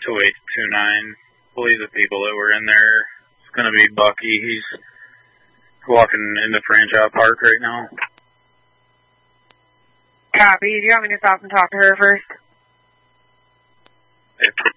2829. I believe the people that were in there, it's going to be Bucky. He's walking into Franchise Park right now. Copy. Do you want me to stop and talk to her first? It's